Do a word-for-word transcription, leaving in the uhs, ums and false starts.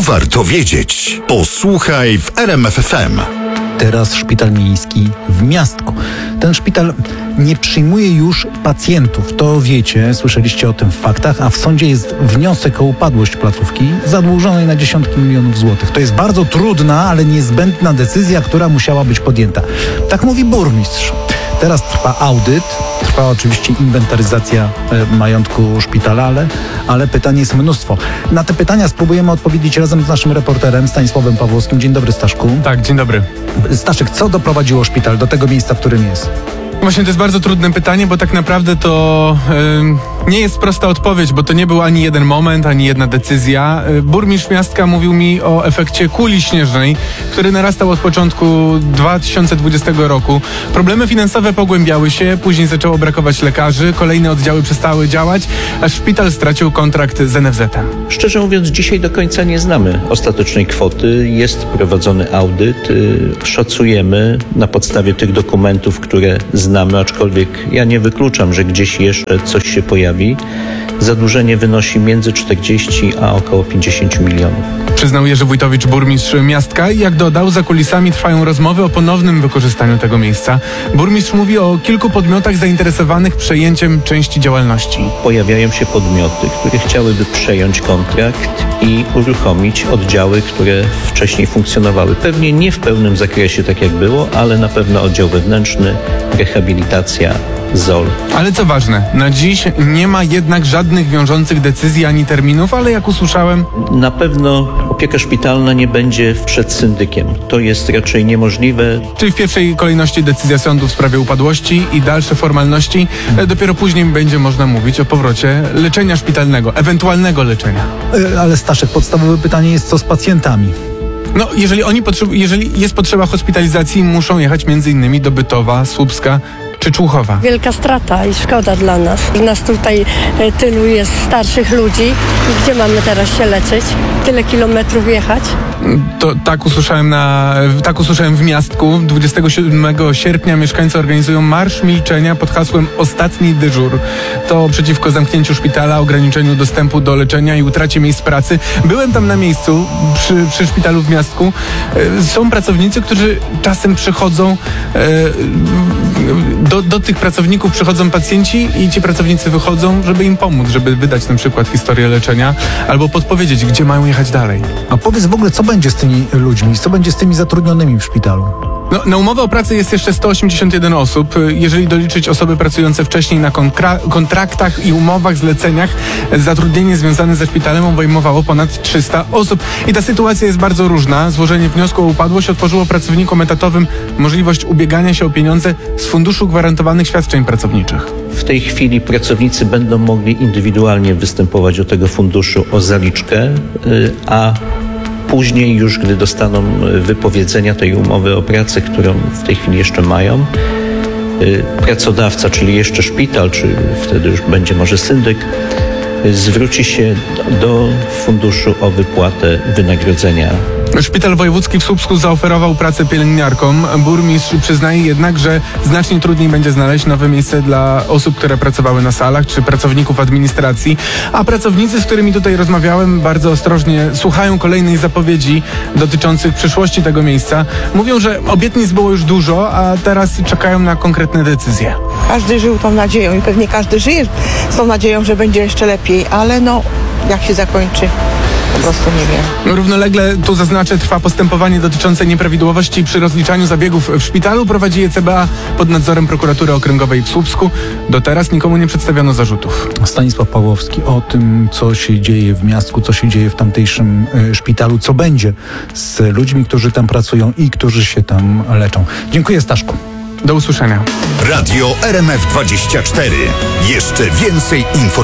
warto wiedzieć. Posłuchaj w R M F F M. Teraz szpital miejski w Miastku. Ten szpital nie przyjmuje już pacjentów. To wiecie, słyszeliście o tym w faktach, a w sądzie jest wniosek o upadłość placówki zadłużonej na dziesiątki milionów złotych. To jest bardzo trudna, ale niezbędna decyzja, która musiała być podjęta. Tak mówi burmistrz. Teraz trwa audyt, trwa oczywiście inwentaryzacja e, majątku szpitala, ale, ale pytań jest mnóstwo. Na te pytania spróbujemy odpowiedzieć razem z naszym reporterem Stanisławem Pawłowskim. Dzień dobry, Staszku. Tak, dzień dobry. Staszek, co doprowadziło szpital do tego miejsca, w którym jest? Właśnie to jest bardzo trudne pytanie, bo tak naprawdę to yy, nie jest prosta odpowiedź, bo to nie był ani jeden moment, ani jedna decyzja. Yy, burmistrz Miastka mówił mi o efekcie kuli śnieżnej, który narastał od początku dwa tysiące dwudziestego roku. Problemy finansowe pogłębiały się, później zaczęło brakować lekarzy, kolejne oddziały przestały działać, aż szpital stracił kontrakt z N F Z-em. Szczerze mówiąc, dzisiaj do końca nie znamy ostatecznej kwoty. Jest prowadzony audyt. Yy, szacujemy na podstawie tych dokumentów, które znamy, aczkolwiek ja nie wykluczam, że gdzieś jeszcze coś się pojawi. Zadłużenie wynosi między czterdzieści a około pięćdziesiąt milionów. Przyznał Jerzy Wójtowicz, burmistrz Miastka, i jak dodał, za kulisami trwają rozmowy o ponownym wykorzystaniu tego miejsca. Burmistrz mówi o kilku podmiotach zainteresowanych przejęciem części działalności. Pojawiają się podmioty, które chciałyby przejąć kontrakt i uruchomić oddziały, które wcześniej funkcjonowały. Pewnie nie w pełnym zakresie, tak jak było, ale na pewno oddział wewnętrzny, rehabilitacja, Z O L. Ale co ważne, na dziś nie ma jednak żadnych wiążących decyzji ani terminów, ale jak usłyszałem... Na pewno opieka szpitalna nie będzie przed syndykiem. To jest raczej niemożliwe. Czyli w pierwszej kolejności decyzja sądu w sprawie upadłości i dalsze formalności. Dopiero później będzie można mówić o powrocie leczenia szpitalnego, ewentualnego leczenia. Ale Staszek, podstawowe pytanie jest, co z pacjentami? No, jeżeli oni potrzebu- jeżeli jest potrzeba hospitalizacji, muszą jechać między innymi do Bytowa, Słupska czy Człuchowa. Wielka strata i szkoda dla nas. Nas tutaj e, tylu jest starszych ludzi. I gdzie mamy teraz się leczyć? Tyle kilometrów jechać? To tak usłyszałem na, tak usłyszałem w Miastku. dwudziestego siódmego sierpnia mieszkańcy organizują Marsz Milczenia pod hasłem Ostatni dyżur. To przeciwko zamknięciu szpitala, ograniczeniu dostępu do leczenia i utracie miejsc pracy. Byłem tam na miejscu, przy, przy szpitalu w Miastku. E, są pracownicy, którzy czasem przychodzą e, do, do tych pracowników przychodzą pacjenci i ci pracownicy wychodzą, żeby im pomóc, żeby wydać na przykład historię leczenia albo podpowiedzieć, gdzie mają jechać dalej. A powiedz w ogóle, co będzie z tymi ludźmi, co będzie z tymi zatrudnionymi w szpitalu? No, na umowę o pracę jest jeszcze sto osiemdziesiąt jeden osób. Jeżeli doliczyć osoby pracujące wcześniej na konkra- kontraktach i umowach, zleceniach, zatrudnienie związane ze szpitalem obejmowało ponad trzysta osób. I ta sytuacja jest bardzo różna. Złożenie wniosku o upadłość otworzyło pracownikom etatowym możliwość ubiegania się o pieniądze z Funduszu Gwarantowanych Świadczeń Pracowniczych. W tej chwili pracownicy będą mogli indywidualnie występować do tego funduszu o zaliczkę, a później już, gdy dostaną wypowiedzenia tej umowy o pracę, którą w tej chwili jeszcze mają, pracodawca, czyli jeszcze szpital, czy wtedy już będzie może syndyk, zwróci się do funduszu o wypłatę wynagrodzenia. Szpital Wojewódzki w Słupsku zaoferował pracę pielęgniarkom. Burmistrz przyznaje jednak, że znacznie trudniej będzie znaleźć nowe miejsce dla osób, które pracowały na salach, czy pracowników administracji. A pracownicy, z którymi tutaj rozmawiałem, bardzo ostrożnie słuchają kolejnej zapowiedzi dotyczących przyszłości tego miejsca. Mówią, że obietnic było już dużo, a teraz czekają na konkretne decyzje. Każdy żył tą nadzieją i pewnie każdy żyje z tą nadzieją, że będzie jeszcze lepiej, ale no, jak się zakończy, po prostu nie wiem. Równolegle, tu zaznaczę, trwa postępowanie dotyczące nieprawidłowości przy rozliczaniu zabiegów w szpitalu. Prowadzi je C B A pod nadzorem Prokuratury Okręgowej w Słupsku. Do teraz nikomu nie przedstawiono zarzutów. Stanisław Pawłowski o tym, co się dzieje w Miastku, co się dzieje w tamtejszym y, szpitalu, co będzie z ludźmi, którzy tam pracują i którzy się tam leczą. Dziękuję, Staszku. Do usłyszenia. Radio R M F dwadzieścia cztery. Jeszcze więcej informacji.